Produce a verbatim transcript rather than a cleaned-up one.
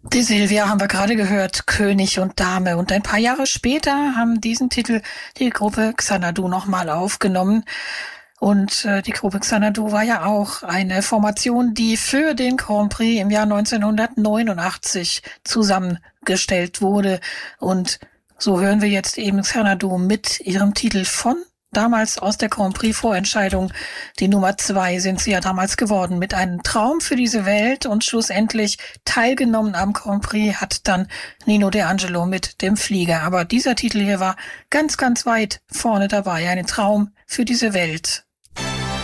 Die Silvia haben wir gerade gehört, König und Dame. Und ein paar Jahre später haben diesen Titel die Gruppe Xanadu nochmal aufgenommen. Und äh, die Gruppe Xanadu war ja auch eine Formation, die für den Grand Prix im Jahr neunzehnhundertneunundachtzig zusammengestellt wurde. Und so hören wir jetzt eben Xanadu mit ihrem Titel von damals aus der Grand Prix Vorentscheidung. Die Nummer zwei sind sie ja damals geworden mit einem Traum für diese Welt, und schlussendlich teilgenommen am Grand Prix hat dann Nino D'Angelo mit dem Flieger. Aber dieser Titel hier war ganz, ganz weit vorne dabei. Ein Traum für diese Welt.